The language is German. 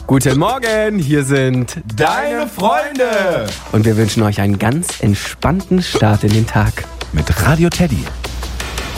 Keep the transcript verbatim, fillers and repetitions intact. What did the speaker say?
Guten Morgen, hier sind deine Freunde. Und wir wünschen euch einen ganz entspannten Start in den Tag. Mit Radio Teddy.